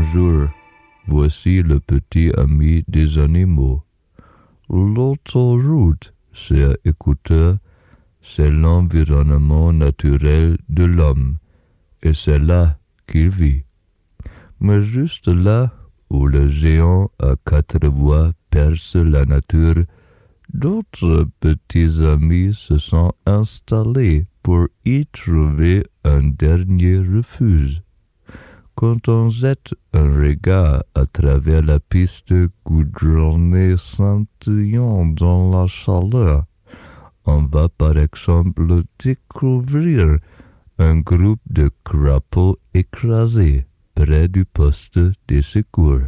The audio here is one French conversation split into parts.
Bonjour, voici le petit ami des animaux. L'autoroute, cher écouteur, c'est l'environnement naturel de l'homme, et c'est là qu'il vit. Mais juste là où le géant à 4 voies perce la nature, d'autres petits amis se sont installés pour y trouver un dernier refuge. Quand on jette un regard à travers la piste goudronnée scintillant dans la chaleur, on va par exemple découvrir un groupe de crapauds écrasés près du poste de secours.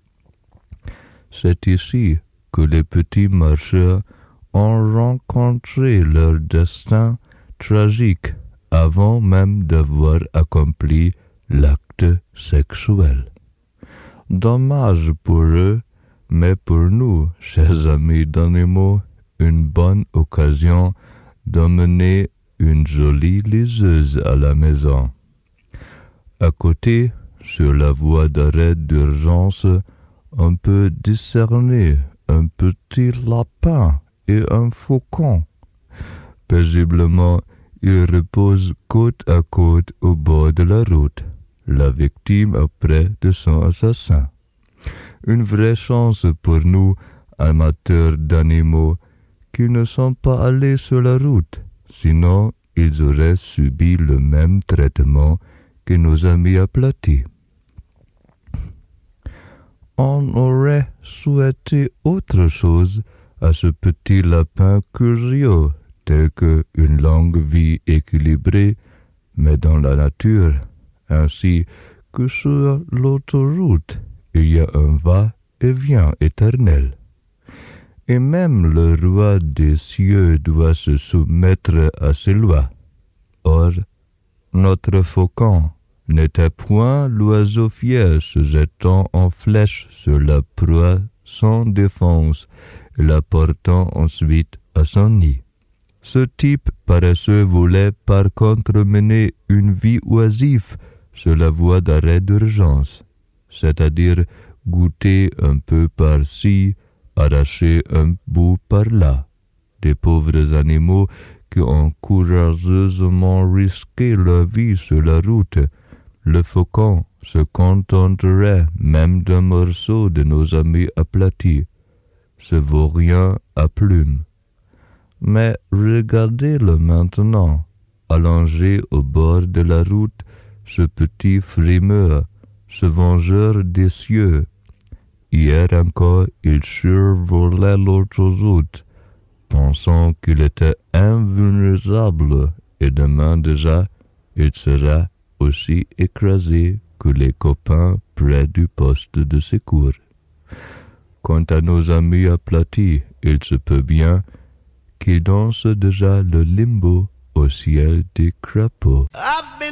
C'est ici que les petits marcheurs ont rencontré leur destin tragique avant même d'avoir accompli l'acte sexuel. Dommage pour eux, mais pour nous, chers amis d'animaux, une bonne occasion d'emmener une jolie liseuse à la maison. À côté, sur la voie d'arrêt d'urgence, on peut discerner un petit lapin et un faucon. Paisiblement, ils reposent côte à côte au bord de la route, la victime auprès de son assassin. Une vraie chance pour nous, amateurs d'animaux, qu'ils ne sont pas allés sur la route, sinon ils auraient subi le même traitement que nos amis aplatis. On aurait souhaité autre chose à ce petit lapin curieux, tel que une longue vie équilibrée, mais dans la nature, ainsi que sur l'autoroute, il y a un va-et-vient éternel. Et même le roi des cieux doit se soumettre à ces lois. Or, notre faucon n'était point l'oiseau fier se jetant en flèche sur la proie sans défense et la portant ensuite à son nid. Ce type paresseux voulait par contre mener une vie oisive sur la voie d'arrêt d'urgence, c'est-à-dire goûter un peu par-ci, arracher un bout par-là. Des pauvres animaux qui ont courageusement risqué leur vie sur la route, le faucon se contenterait même d'un morceau de nos amis aplatis, ce vaurien à plumes. Mais regardez-le maintenant, allongé au bord de la route, ce petit frimeur, ce vengeur des cieux. Hier encore, il survolait l'autoroute, pensant qu'il était invulnérable, et demain déjà, il sera aussi écrasé que les copains près du poste de secours. Quant à nos amis aplatis, il se peut bien qu'ils dansent déjà le limbo au ciel des crapauds.